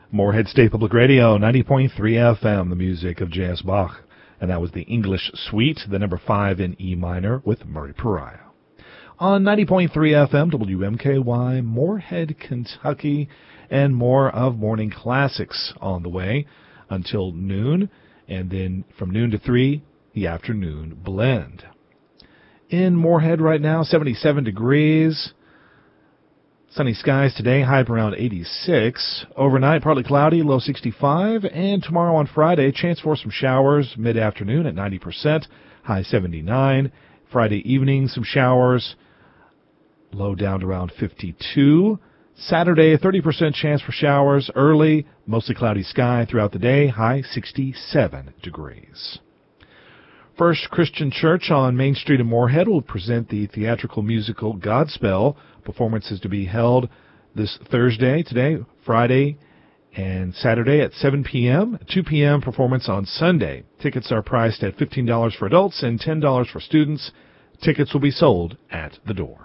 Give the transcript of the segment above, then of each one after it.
Morehead State Public Radio, 90.3 FM, the music of J.S. Bach. And that was the English Suite, the number 5 in E minor with Murray Pariah. On 90.3 FM, WMKY, Morehead, Kentucky, and more of Morning Classics on the way until noon, and then from noon to 3, the afternoon blend. In Morehead right now, 77 degrees. Sunny skies today, high up around 86. Overnight, partly cloudy, low 65. And tomorrow on Friday, chance for some showers mid-afternoon at 90%, high 79. Friday evening, some showers, low down to around 52. Saturday, a 30% chance for showers early, mostly cloudy sky throughout the day, high 67 degrees. First Christian Church on Main Street in Morehead will present the theatrical musical Godspell. Performance is to be held this Thursday, today, Friday, and Saturday at 7 p.m. 2 p.m. performance on Sunday. Tickets are priced at $15 for adults and $10 for students. Tickets will be sold at the door.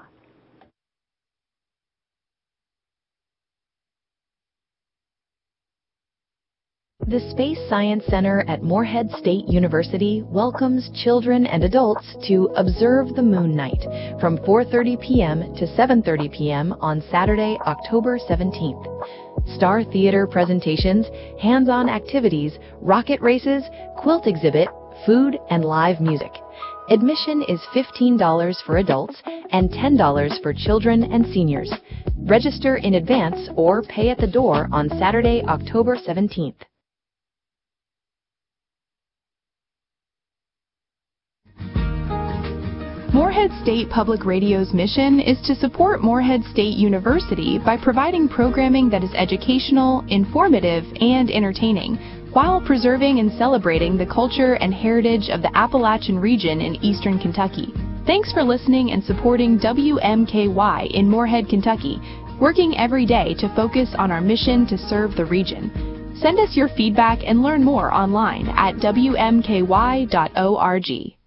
The Space Science Center at Morehead State University welcomes children and adults to Observe the Moon Night from 4:30 p.m. to 7:30 p.m. on Saturday, October 17th. Star theater presentations, hands-on activities, rocket races, quilt exhibit, food, and live music. Admission is $15 for adults and $10 for children and seniors. Register in advance or pay at the door on Saturday, October 17th. Morehead State Public Radio's mission is to support Morehead State University by providing programming that is educational, informative, and entertaining, while preserving and celebrating the culture and heritage of the Appalachian region in eastern Kentucky. Thanks for listening and supporting WMKY in Morehead, Kentucky, working every day to focus on our mission to serve the region. Send us your feedback and learn more online at WMKY.org.